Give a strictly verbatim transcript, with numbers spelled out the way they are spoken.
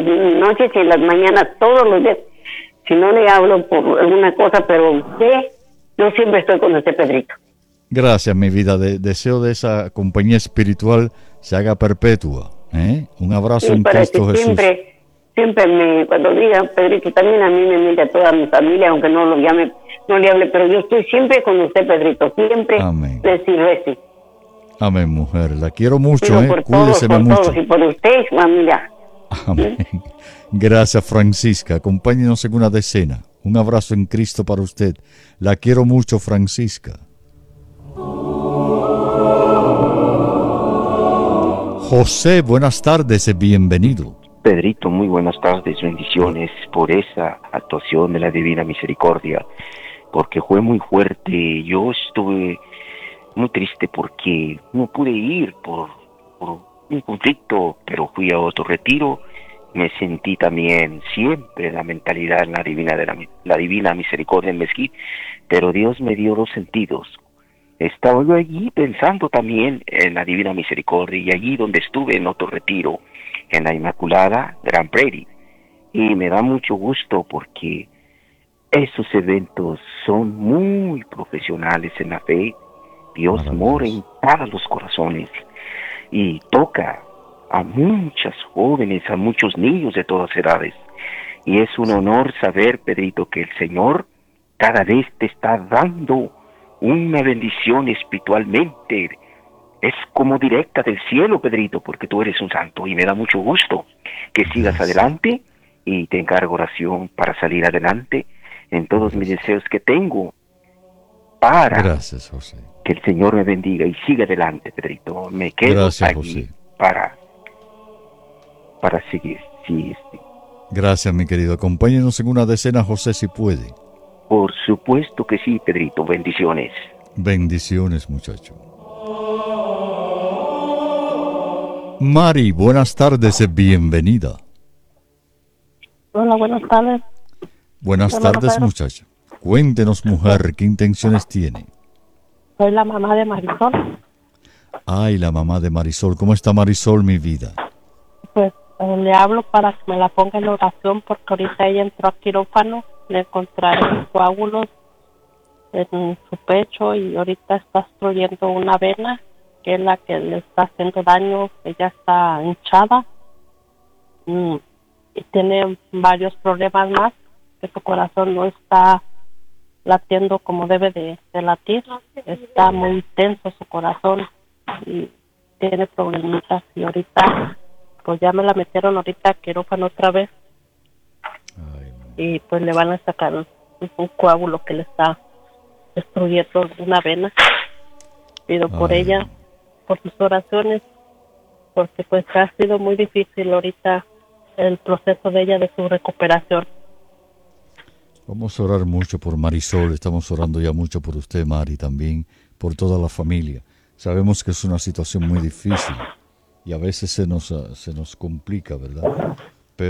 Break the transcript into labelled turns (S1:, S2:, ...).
S1: las noches y en las mañanas, todos los días. Si no le hablo por alguna cosa, pero usted, yo siempre estoy con usted, Pedrito.
S2: Gracias, mi vida. De, deseo de esa compañía espiritual se haga perpetua. ¿eh? Un abrazo
S1: Sí,
S2: en
S1: para
S2: Cristo
S1: que
S2: Jesús.
S1: Siempre, siempre me, cuando diga Pedrito, también a mí me mira toda mi familia, aunque no lo llame, no le hable, pero yo estoy siempre con usted, Pedrito. Siempre
S2: Amén.
S1: le sirve.
S2: Amén, mujer. La quiero mucho,
S1: Digo,
S2: ¿eh?
S1: por
S2: Cuídese
S1: todos, por
S2: mucho.
S1: todos, y por usted y su familia.
S2: Amén. Gracias, Francisca. Acompáñenos en una decena. Un abrazo en Cristo para usted. La quiero mucho, Francisca. José, buenas tardes y bienvenido.
S3: Pedrito, muy buenas tardes, bendiciones por esa actuación de la Divina Misericordia, porque fue muy fuerte. Yo estuve muy triste porque no pude ir por, por un conflicto, pero fui a otro retiro. Me sentí también siempre la mentalidad en la divina, de la, la divina misericordia en Mezquit, pero Dios me dio dos sentidos. Estaba yo allí pensando también en la divina misericordia, y allí donde estuve en otro retiro, en la Inmaculada Grand Prairie, y me da mucho gusto porque esos eventos son muy profesionales en la fe. Dios mora en todos los corazones y toca a muchas jóvenes, a muchos niños de todas edades. Y es un honor saber, Pedrito, que el Señor cada vez te está dando una bendición espiritualmente. Es como directa del cielo, Pedrito, porque tú eres un santo y me da mucho gusto que sigas
S2: Gracias.
S3: adelante, y te encargo oración para salir adelante en todos mis deseos que tengo para
S2: Gracias, José.
S3: que el Señor me bendiga y siga adelante, Pedrito. Me quedo
S2: Gracias,
S3: allí
S2: José.
S3: para para seguir. Sí, sí.
S2: Gracias, mi querido. Acompáñenos en una decena, José, si puede.
S3: Por supuesto que sí, Pedrito. Bendiciones.
S2: Bendiciones, muchacho. Mari, buenas tardes y bienvenida.
S4: Hola, buenas tardes.
S2: Buenas
S4: Hola,
S2: tardes,
S4: Pedro.
S2: muchacha. Cuéntenos, mujer, ¿qué intenciones tiene?
S4: Soy la mamá de Marisol.
S2: Ay, la mamá de Marisol. ¿Cómo está Marisol, mi vida?
S4: Pues eh, le hablo para que me la ponga en oración, porque ahorita ella entró a quirófano, le encontraron coágulos en su pecho y ahorita está obstruyendo una vena, que es la que le está haciendo daño. Ella está hinchada mm, y tiene varios problemas más, que su corazón no está latiendo como debe de, de latir. Está muy tenso su corazón y tiene problemitas, y ahorita pues ya me la metieron ahorita a quirófano otra vez.
S2: Ay,
S4: Y pues le van a sacar un, un coágulo que le está destruyendo una vena. Pido por
S2: Ay.
S4: ella, por sus oraciones, porque pues ha sido muy difícil ahorita el proceso de ella de su recuperación.
S2: Vamos a orar mucho por Marisol. Estamos orando ya mucho por usted, Mari, también por toda la familia. Sabemos que es una situación muy difícil y a veces se nos, se nos complica, ¿verdad?